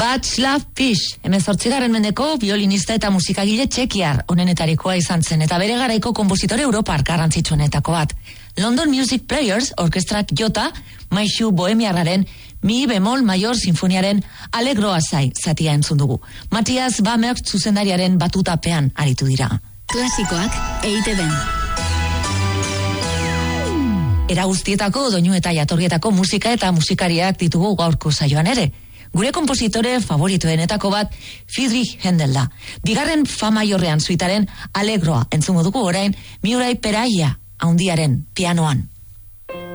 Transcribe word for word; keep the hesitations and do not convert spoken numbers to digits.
Václav Fish, hemezortzigarren mendeko violinista eta musikagile txekiar onenetarikoa izan zen, eta bere garaiko konpositore europar garrantzitsuenetako bat. London Music Players orkestrak jota, maixu bohemiarraren mi bemol mayor sinfoniaren Allegro Assai zatia entzun dugu. Matthias Bamert zuzendariaren batutapean aritu dira. Klasikoak E I Te Ben. Era guztietako, doinu eta jatorrietako musika eta musikariak ditugu gaurko saioan ere. Gure konpositore favoritoenetako bat Friedrich Händel da. Bigarren fa maiorrean suitaren Allegroa entzungo dugu orain Muriel Peraia haundiaren pianoan.